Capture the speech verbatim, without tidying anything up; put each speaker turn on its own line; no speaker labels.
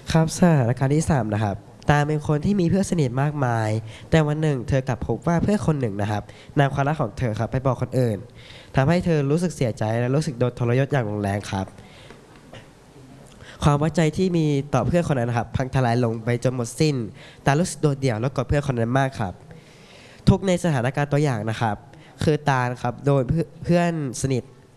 ครับสถานการณ์ที่สามนะครับตาเป็นคนที่มีเพื่อนสนิทมากมายแต่วันหนึ่งเธอกลับพบว่าเพื่อนคนหนึ่งนะครับนำความรักของเธอครับไปบอกคนอื่นทำให้เธอรู้สึกเสียใจและรู้สึกโดนทรยศอย่างรุนแรงครับความไว้ใจที่มีต่อเพื่อนคนนั้นนะครับพังทลายลงไปจนหมดสิ้นตารู้สึกโดดเดี่ยวและกดเพื่อนคนนั้นมากครับทุกในสถานการณ์ตัวอย่างนะครับคือตาครับโดนเพื่อนสนิท